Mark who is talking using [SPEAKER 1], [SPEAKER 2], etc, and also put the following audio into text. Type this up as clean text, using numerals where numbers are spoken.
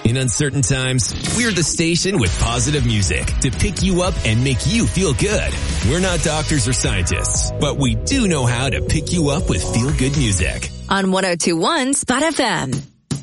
[SPEAKER 1] In uncertain times, we're the station with positive music to pick you up and make you feel good. We're not doctors or scientists, but we do know how to pick you up with feel-good music.
[SPEAKER 2] On 102.1 Spot FM.